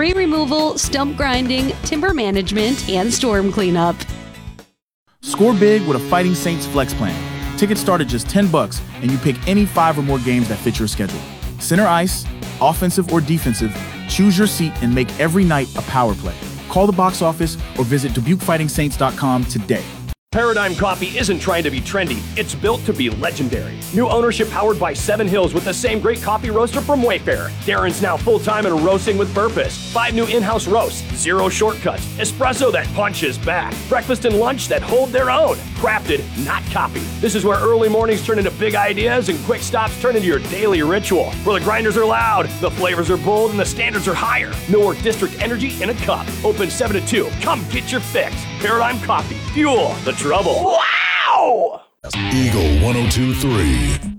tree removal, stump grinding, timber management, and storm cleanup. Score big with a Fighting Saints Flex plan. Tickets start at just $10, and you pick any 5 or more games that fit your schedule. Center ice, offensive or defensive, choose your seat and make every night a power play. Call the box office or visit DubuqueFightingSaints.com today. Paradigm Coffee isn't trying to be trendy, it's built to be legendary. New ownership powered by Seven Hills with the same great coffee roaster from Wayfair. Darren's now full-time and roasting with purpose. 5 new in-house roasts, 0 shortcuts, espresso that punches back, breakfast and lunch that hold their own. Crafted, not copied. This is where early mornings turn into big ideas and quick stops turn into your daily ritual. Where the grinders are loud, the flavors are bold, and the standards are higher. Millwork District energy in a cup. Open 7 to 2. Come get your fix. Paradigm Coffee. Fuel the trouble. Wow! Eagle 102.3.